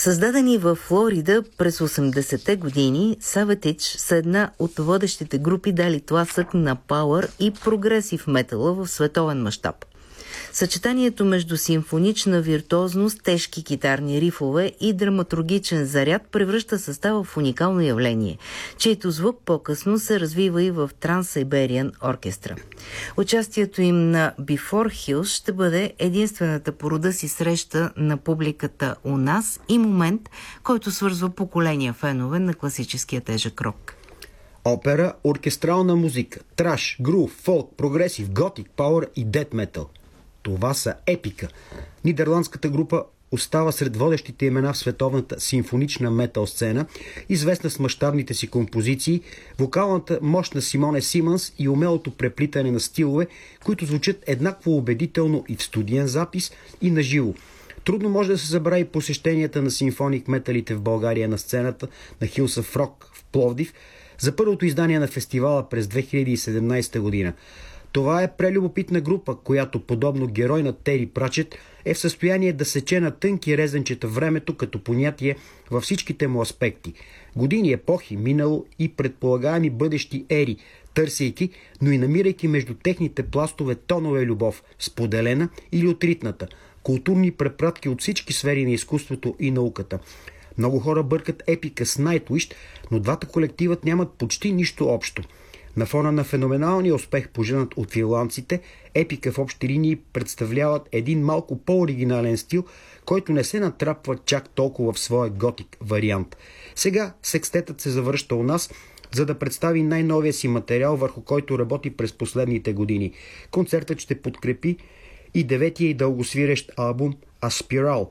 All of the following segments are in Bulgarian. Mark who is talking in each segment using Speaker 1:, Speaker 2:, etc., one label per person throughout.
Speaker 1: Създадени в Флорида през 80-те години, Savatage са една от водещите групи дали тласък на пауър и прогресив метала в световен мащаб. Съчетанието между симфонична виртуозност, тежки китарни рифове и драматургичен заряд превръща състава в уникално явление, чието звук по-късно се развива и в Trans-Siberian Orchestra. Участието им на Before Hills ще бъде единствената по рода си среща на публиката у нас и момент, който свързва поколения фенове на класическия тежък рок.
Speaker 2: Опера, оркестрална музика, траш, грув, фолк, прогресив, готик, пауър и дет метал. Това са Епика. Нидерландската група остава сред водещите имена в световната симфонична метал сцена, известна с мащабните си композиции, вокалната мощ на Симоне Симънс и умелото преплитане на стилове, които звучат еднакво убедително и в студиен запис, и на живо. Трудно може да се забрави посещенията на симфоник металите в България на сцената на Hills of Rock в Пловдив за първото издание на фестивала през 2017 година. Това е прелюбопитна група, която, подобно герой на Тери Прачет, е в състояние да сече на тънки резенчета времето като понятие във всичките му аспекти. Години, епохи, минало и предполагаеми бъдещи ери, търсейки, но и намирайки между техните пластове тонове любов, споделена или отритната, културни препратки от всички сфери на изкуството и науката. Много хора бъркат Епика с Nightwish, но двата колективът нямат почти нищо общо. На фона на феноменалния успех, поженат от финландците, Епика в общи линии представляват един малко по-оригинален стил, който не се натрапва чак толкова в своя готик вариант. Сега секстетът се завръща у нас, за да представи най-новия си материал, върху който работи през последните години. Концертът ще подкрепи и деветия и дългосвирещ албум Aspiral.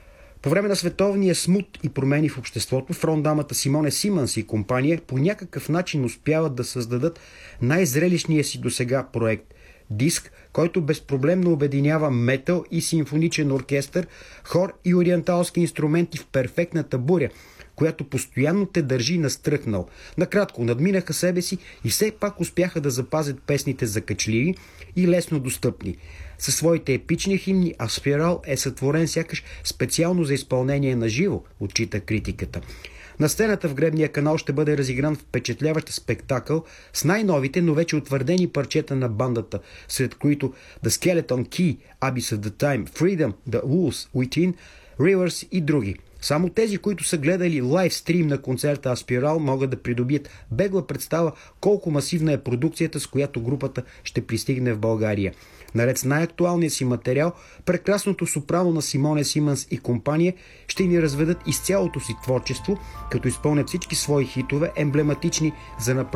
Speaker 2: По време на световния смут и промени в обществото, фронтдамата Симоне Симънс и компания по някакъв начин успяват да създадат най-зрелищния си досега проект – диск, който безпроблемно обединява метал и симфоничен оркестър, хор и ориенталски инструменти в перфектната буря, която постоянно те държи настръхнал. Накратко, надминаха себе си и все пак успяха да запазят песните закачливи и лесно достъпни. Със своите епични химни Aspiral е сътворен сякаш специално за изпълнение на живо, отчита критиката. На сцената в Гребния канал ще бъде разигран впечатляващ спектакъл с най-новите, но вече утвърдени парчета на бандата, сред които The Skeleton Key, Abyss of the Time, Freedom, The Wolves Within, Rivers и други. Само тези, които са гледали лайв стрим на концерта Aspiral, могат да придобият бегла представа колко масивна е продукцията, с която групата ще пристигне в България. Наред с най-актуалния си материал, прекрасното сопрано на Симоне Симънс и компания ще ни разведат из цялото си творчество, като изпълнят всички свои хитове, емблематични за